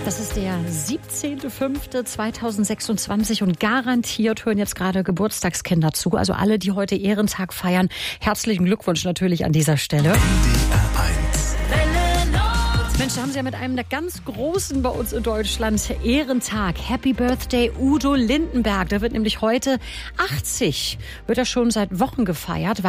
Das ist der 17.05.2026 und garantiert hören jetzt gerade Geburtstagskinder zu. Also alle, die heute Ehrentag feiern, herzlichen Glückwunsch natürlich an dieser Stelle. Mensch, da haben Sie ja mit einem der ganz Großen bei uns in Deutschland Ehrentag. Happy Birthday Udo Lindenberg. Der wird nämlich heute 80. Wird er schon seit Wochen gefeiert.